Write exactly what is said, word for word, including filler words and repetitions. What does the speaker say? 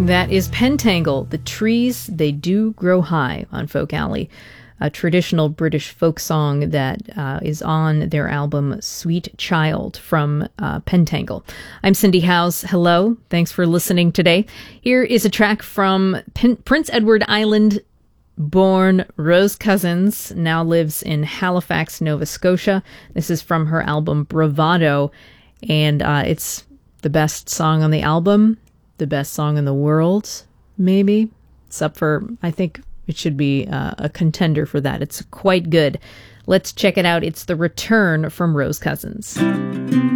That is Pentangle, The Trees, They Do Grow High on Folk Alley, a traditional British folk song that uh, is on their album Sweet Child from uh, Pentangle. I'm Cindy Howes. Hello. Thanks for listening today. Here is a track from Pin- Prince Edward Island born Rose Cousins, now lives in Halifax, Nova Scotia. This is from her album Bravado, and uh, it's the best song on the album. The best song in the world, maybe. It's up for, I think it should be uh, a contender for that. It's quite good. Let's check it out. It's The Return from Rose Cousins.